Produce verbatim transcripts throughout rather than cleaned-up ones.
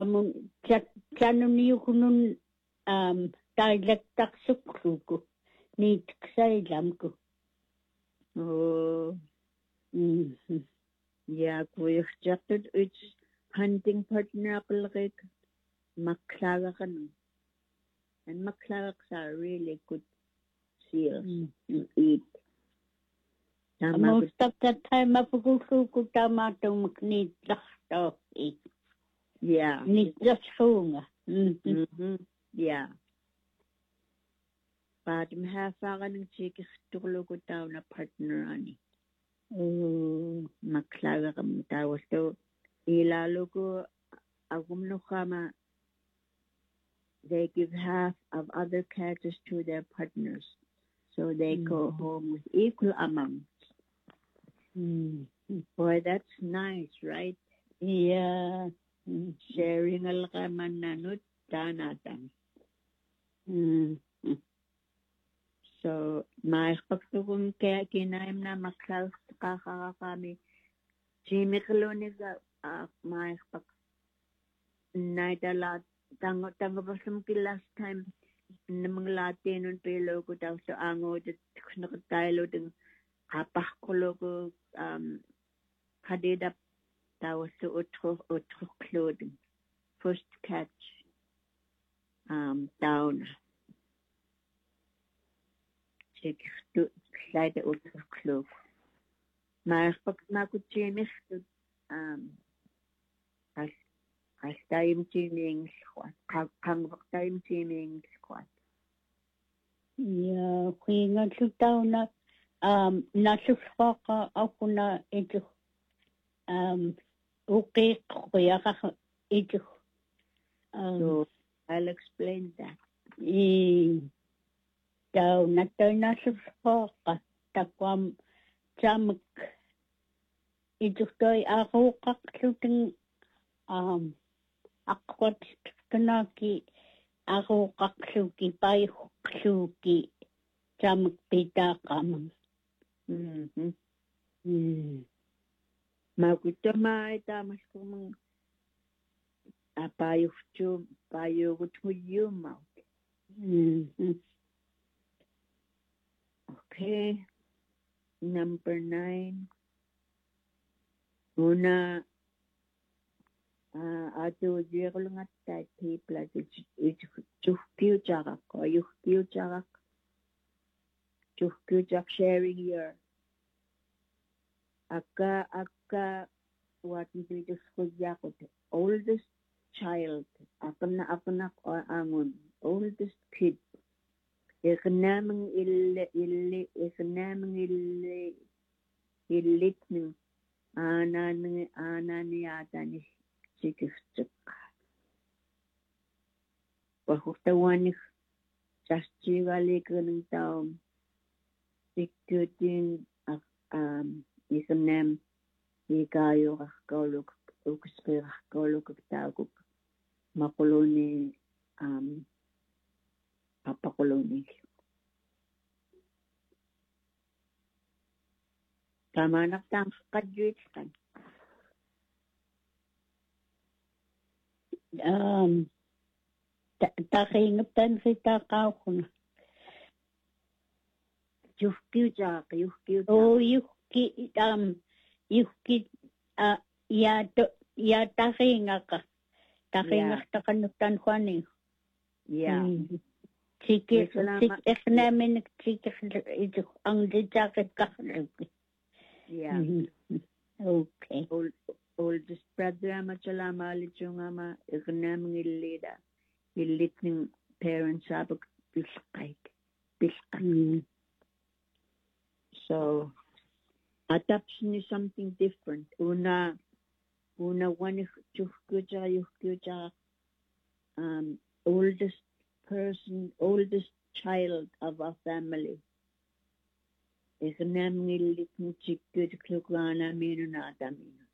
taamun tsanuniukunun um dialectarsukluku niitksaillamku. Oh. Mhm. Yeah, kuiqchaqtut uts hunting partner aqlqik maklagaqan. And maklagaqs are really good seals to eat. Most of the time mapuguluku tamatung niitlaqtauki. Yeah. Niitlassuunga. Mm-hmm. Yeah. But mahafaqanang chikistukluku tauna partner ani. Oh, maklagaqam tawasto ilaluku agumnuqama. They give half of other catches to their partners, so they mm. go home with equal amounts. Mm. Boy, that's nice, right? Yeah. Mm. Sharing al-qamananut tanatan. Mm. So, maikpagtukum kaya kinaim na maklagaqaqa kami. Chimikloniga maikpag naitalat. Tango tango pasum ki last time namang Latin un pelo ko daw sa ango de nakataylo ding kapah ko ko um kadida daw sa otro otro clothing first catch um down check to slide the otro cloth maar pag makuchemis um as as time chiming squat kang time chiming squat yeah kuinga chutaw na um nasusaka ako na ito um okay kuya ka ito um so I'll explain that eh daw na tayo nasusaka takwam jamak ito tayo ako kaksuting um akwat kanaki ako kaksuki payuksuki jamak pita kamang mhm mm makuto mai tamas kumang apayukchu payukuthuyu mau mhm okay number nine una uh, ato jirulungat tay tipla chuhkiu jarak or yuhkiu jarak chuhkiu jak sharing your akka akka what we do just kujako oldest child akana akana or angon oldest kid ignamang ille ille ignamang ille illit ni anan anan yata ni sikistuk bahutawani jastivali kunang taum sikutin um ignam ikayo kakoluk uksper kakoluk taguk makuloni um papakuloni kamanak tang kadjuit kan um takingatan kita kaukuna yuhkiu jak yuhkiu oh yuhki um yuhki uh ya to ya takingaka takingak takanutan kwani yeah Chikis, chikis namin, chikis, ito, ang dijakit ka. Yeah. Okay. Old, oldest brother ama chala malit yung ama, ikanamang ilida, ilit ng parents sabag piskay, piskay. So, adoption is something different. Una, una, one, yuhkuja, yuhkuja, um, oldest person, oldest child of a family. Ikanamang ilit ng chikkud klukwana minu nata minut.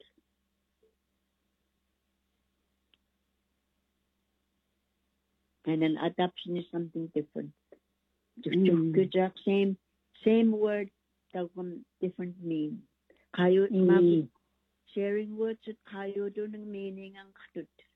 And an adoption is something different. Mm. Same, same word, different meaning. Kayo, mm. sharing words at kayo do ng meaning ang katut.